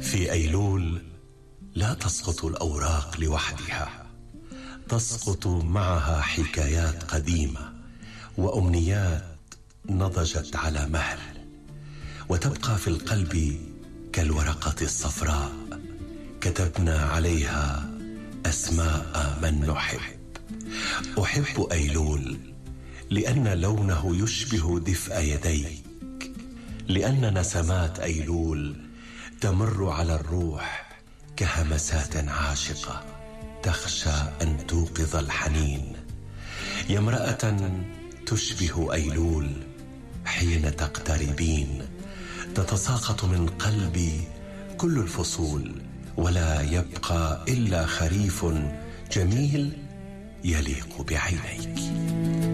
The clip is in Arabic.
في أيلول لا تسقط الأوراق لوحدها، تسقط معها حكايات قديمة وأمنيات نضجت على مهل، وتبقى في القلب كالورقة الصفراء كتبنا عليها أسماء من نحب. أحب أيلول لأن لونه يشبه دفء يديك، لأن نسمات أيلول تمر على الروح كهمسات عاشقة تخشى أن توقظ الحنين. يا امرأة تشبه أيلول، حين تقتربين تتساقط من قلبي كل الفصول، ولا يبقى إلا خريف جميل يليق بعينيك.